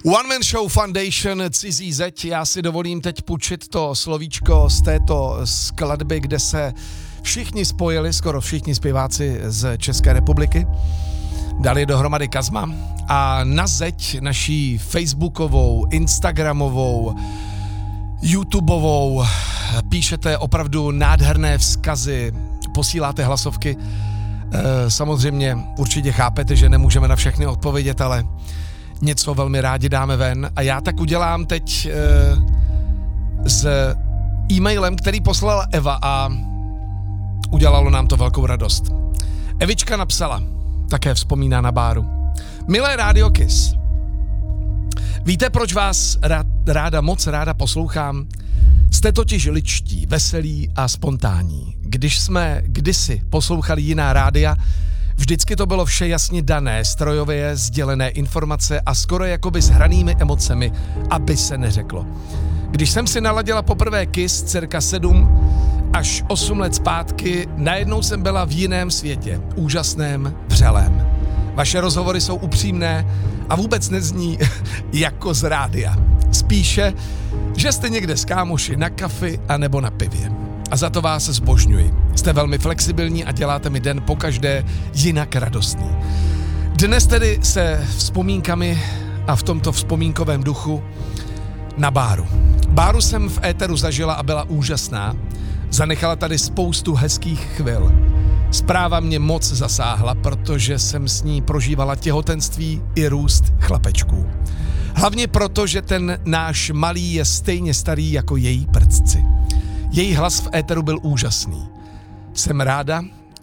One Man Show Foundation, Cizí zeď. Já si dovolím teď půjčit to slovíčko z této skladby, kde se všichni spojili, skoro všichni zpěváci z České republiky. Dali dohromady Kazma a na zeď naší facebookovou, instagramovou, YouTubeovou píšete opravdu nádherné vzkazy, posíláte hlasovky. Samozřejmě určitě chápete, že nemůžeme na všechny odpovědět, ale něco velmi rádi dáme ven a já tak udělám teď s e-mailem, který poslala Eva a udělalo nám to velkou radost. Evička napsala, také vzpomíná na Báru. Milé Rádio Kiss, víte, proč vás moc ráda poslouchám? Jste totiž ličtí, veselí a spontánní. Když jsme kdysi poslouchali jiná rádia, vždycky to bylo vše jasně dané, strojově sdělené informace a skoro jakoby s hranými emocemi, aby se neřeklo. Když jsem si naladila poprvé Kiss cirka 7 až 8 let zpátky, najednou jsem byla v jiném světě, úžasném, vřelém. Vaše rozhovory jsou upřímné a vůbec nezní jako z rádia. Spíše, že jste někde s kámoši na kafi a nebo na pivě. A za to vás zbožňuji. Jste velmi flexibilní a děláte mi den pokaždé jinak radostný. Dnes tedy se vzpomínkami a v tomto vzpomínkovém duchu na Báru. Báru jsem v éteru zažila a byla úžasná. Zanechala tady spoustu hezkých chvil. Zpráva mě moc zasáhla, protože jsem s ní prožívala těhotenství i růst chlapečků. Hlavně proto, že ten náš malý je stejně starý jako její prcci. Její hlas v éteru byl úžasný. Jsem ráda,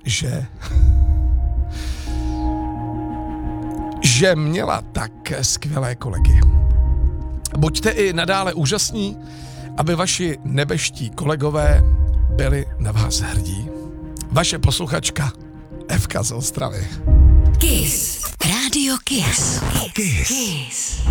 že měla tak skvělé kolegy. Buďte i nadále úžasní, aby vaši nebeští kolegové byli na vás hrdí. Vaše posluchačka Evka z Ostravy. Kiss. Rádio Kiss. Kiss.